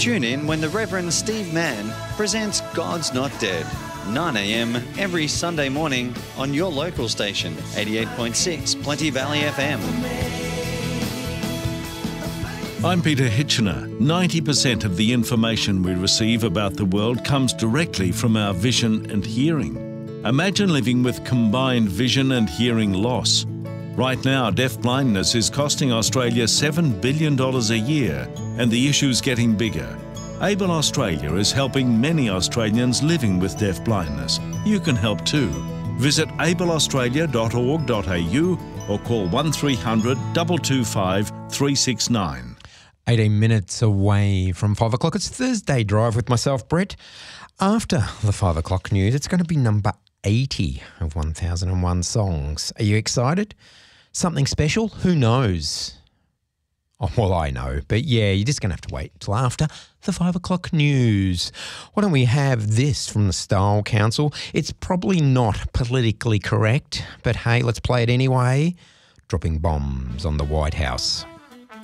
Tune in when the Reverend Steve Mann presents God's Not Dead, 9 a.m. every Sunday morning on your local station, 88.6 Plenty Valley FM. I'm Peter Hitchener. 90% of the information we receive about the world comes directly from our vision and hearing. Imagine living with combined vision and hearing loss. Right now, deafblindness is costing Australia $7 billion a year, and the issue's getting bigger. Able Australia is helping many Australians living with deafblindness. You can help too. Visit ableaustralia.org.au or call 1300 225 369. 18 minutes away from 5 o'clock. It's Thursday Drive with myself, Brett. After the 5 o'clock news, it's going to be number 80 of 1001 songs. Are you excited? Something special? Who knows? Oh, well, I know. But yeah, you're just going to have to wait till after the 5 o'clock news. Why don't we have this from the Style Council? It's probably not politically correct, but hey, let's play it anyway. Dropping bombs on the White House.